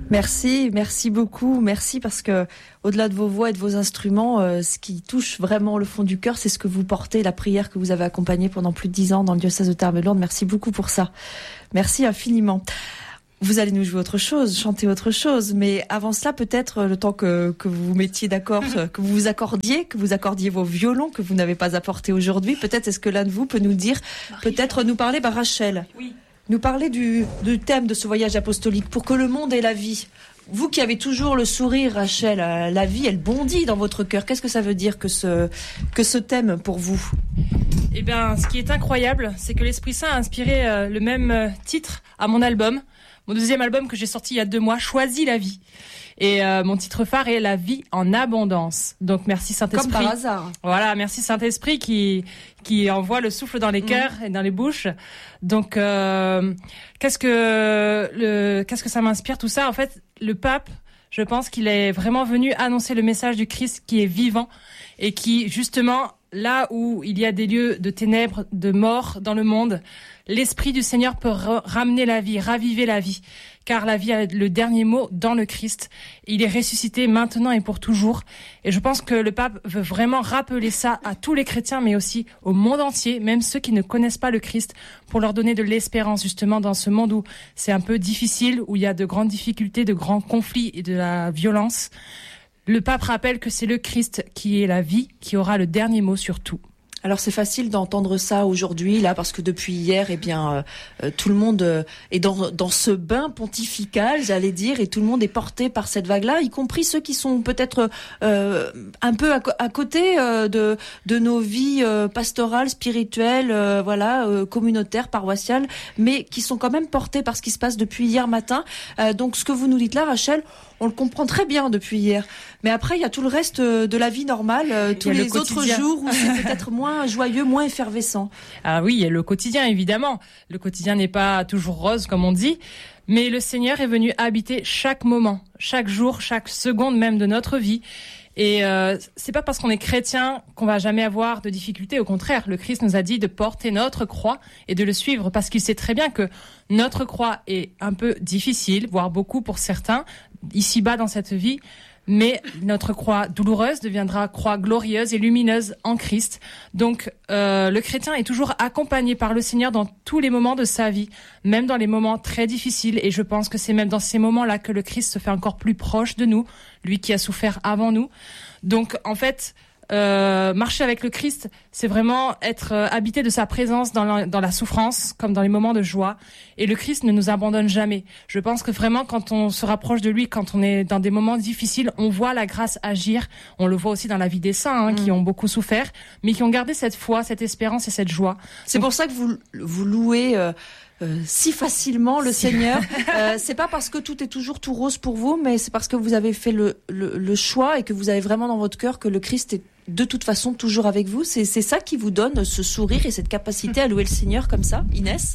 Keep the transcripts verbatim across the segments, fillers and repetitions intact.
Merci, merci beaucoup, merci parce que au-delà de vos voix et de vos instruments, euh, ce qui touche vraiment le fond du cœur, c'est ce que vous portez, la prière que vous avez accompagnée pendant plus de dix ans dans le diocèse de Tarbes-Lourdes. Merci beaucoup pour ça. Merci infiniment. Vous allez nous jouer autre chose, chanter autre chose, mais avant cela, peut-être le temps que, que vous vous mettiez d'accord, que vous vous accordiez, que vous accordiez vos violons que vous n'avez pas apportés aujourd'hui, peut-être est-ce que l'un de vous peut nous dire, peut-être nous parler, bah Rachel, oui. nous parler du, du thème de ce voyage apostolique, pour que le monde ait la vie. Vous qui avez toujours le sourire, Rachel, la vie, elle bondit dans votre cœur. Qu'est-ce que ça veut dire que ce, que ce thème pour vous ? Eh bien, ce qui est incroyable, c'est que l'Esprit Saint a inspiré euh, le même euh, titre à mon album, mon deuxième album que j'ai sorti il y a deux mois, Choisis la vie. Et euh, mon titre phare est La vie en abondance. Donc merci Saint-Esprit. Comme par hasard. Voilà, merci Saint-Esprit qui qui envoie le souffle dans les cœurs mmh. et dans les bouches. Donc euh, qu'est-ce que le qu'est-ce que ça m'inspire tout ça ? En fait, le pape, je pense qu'il est vraiment venu annoncer le message du Christ qui est vivant et qui justement là où il y a des lieux de ténèbres, de mort dans le monde, l'Esprit du Seigneur peut r- ramener la vie, raviver la vie. Car la vie a le dernier mot dans le Christ. Il est ressuscité maintenant et pour toujours. Et je pense que le pape veut vraiment rappeler ça à tous les chrétiens, mais aussi au monde entier, même ceux qui ne connaissent pas le Christ, pour leur donner de l'espérance, justement, dans ce monde où c'est un peu difficile, où il y a de grandes difficultés, de grands conflits et de la violence. Le pape rappelle que c'est le Christ qui est la vie, qui aura le dernier mot sur tout. Alors c'est facile d'entendre ça aujourd'hui là parce que depuis hier eh bien euh, tout le monde euh, est dans dans ce bain pontifical, j'allais dire, et tout le monde est porté par cette vague-là, y compris ceux qui sont peut-être euh, un peu à, à côté euh, de de nos vies euh, pastorales, spirituelles, euh, voilà, euh, communautaires, paroissiales, mais qui sont quand même portés par ce qui se passe depuis hier matin. Euh, donc ce que vous nous dites là, Rachel, on le comprend très bien depuis hier. Mais après, il y a tout le reste de la vie normale, euh, tous les autres jours où c'est peut-être moins joyeux, moins effervescent. Ah oui, il y a le quotidien, évidemment. Le quotidien n'est pas toujours rose, comme on dit. Mais le Seigneur est venu habiter chaque moment, chaque jour, chaque seconde même de notre vie. Et euh, c'est pas parce qu'on est chrétien qu'on va jamais avoir de difficultés. Au contraire, le Christ nous a dit de porter notre croix et de le suivre parce qu'il sait très bien que notre croix est un peu difficile, voire beaucoup pour certains, ici-bas dans cette vie. Mais notre croix douloureuse deviendra croix glorieuse et lumineuse en Christ. Donc, euh, le chrétien est toujours accompagné par le Seigneur dans tous les moments de sa vie, même dans les moments très difficiles. Et je pense que c'est même dans ces moments-là que le Christ se fait encore plus proche de nous, lui qui a souffert avant nous. Donc, en fait, euh, marcher avec le Christ, c'est vraiment être euh, habité de sa présence dans la, dans la souffrance, comme dans les moments de joie. Et le Christ ne nous abandonne jamais. Je pense que vraiment, quand on se rapproche de lui, quand on est dans des moments difficiles, on voit la grâce agir. On le voit aussi dans la vie des saints, hein, mmh. qui ont beaucoup souffert, mais qui ont gardé cette foi, cette espérance et cette joie. C'est Donc, pour ça que vous, vous louez... Euh... Euh, si facilement le Seigneur. Euh, c'est pas parce que tout est toujours tout rose pour vous, mais c'est parce que vous avez fait le, le, le choix et que vous avez vraiment dans votre cœur que le Christ est de toute façon toujours avec vous. C'est, c'est ça qui vous donne ce sourire et cette capacité à louer le Seigneur comme ça, Inès.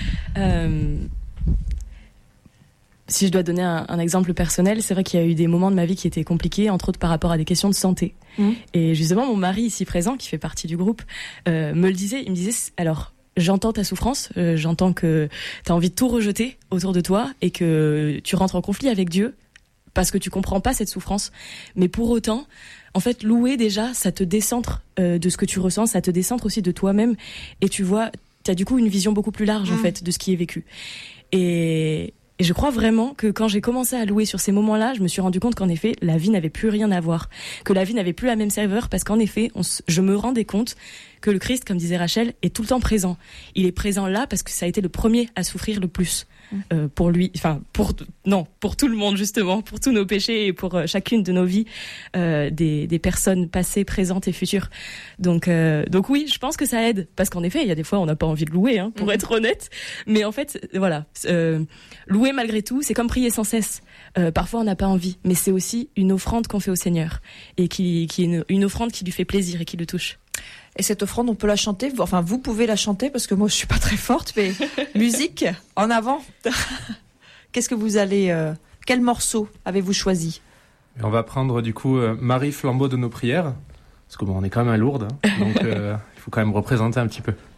euh... Si je dois donner un, un exemple personnel, c'est vrai qu'il y a eu des moments de ma vie qui étaient compliqués, entre autres par rapport à des questions de santé. Mmh. Et justement, mon mari ici présent, qui fait partie du groupe, euh, me le disait. Il me disait, alors... J'entends ta souffrance, euh, j'entends que t'as envie de tout rejeter autour de toi et que tu rentres en conflit avec Dieu parce que tu comprends pas cette souffrance. Mais pour autant, en fait, louer déjà, ça te décentre euh, de ce que tu ressens, ça te décentre aussi de toi-même et tu vois, t'as du coup une vision beaucoup plus large mmh. en fait de ce qui est vécu. Et Et je crois vraiment que quand j'ai commencé à louer sur ces moments-là, je me suis rendu compte qu'en effet, la vie n'avait plus rien à voir, que la vie n'avait plus la même saveur, parce qu'en effet, on s- je me rendais compte que le Christ, comme disait Rachel, est tout le temps présent. Il est présent là parce que ça a été le premier à souffrir le plus euh, pour lui, enfin pour non, pour tout le monde justement, pour tous nos péchés et pour euh, chacune de nos vies, euh, des, des personnes passées, présentes et futures. Donc euh, donc oui, je pense que ça aide, parce qu'en effet, il y a des fois on n'a pas envie de louer, hein, pour mmh. être honnête, mais en fait, voilà, euh, louer malgré tout, c'est comme prier sans cesse. Euh, parfois on n'a pas envie, mais c'est aussi une offrande qu'on fait au Seigneur et qui, qui est une, une offrande qui lui fait plaisir et qui le touche. Et cette offrande, on peut la chanter, enfin vous pouvez la chanter, parce que moi je suis pas très forte, mais musique, en avant. Qu'est-ce que vous allez, euh, quel morceau avez-vous choisi ? On va prendre du coup euh, Marie, flambeau de nos prières, parce que bon, on est quand même à Lourdes, hein, donc euh, il faut quand même représenter un petit peu.